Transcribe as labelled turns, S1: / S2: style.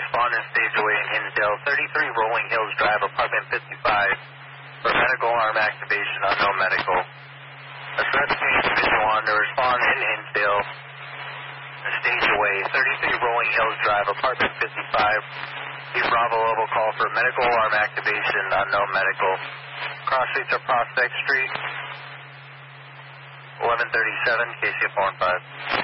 S1: respondent stage away in Hinsdale, 33 Rolling Hills Drive, apartment 55, for medical arm activation, unknown medical. A rescue individual on to respond in Hinsdale, stage away, 33 Rolling Hills Drive, apartment 55. East Bravo level call for medical arm activation, unknown medical. Cross streets of Prospect Street, 1137, KCF 15.